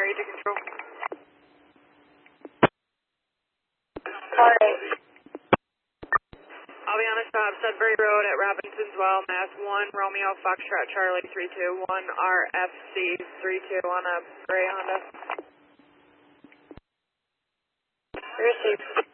area to control. Sorry. I'll be on a stop, Sudbury Road at Robinson's Well, Mass 1, Romeo Foxtrot Charlie 321, RFC 32 on a gray Honda. Received.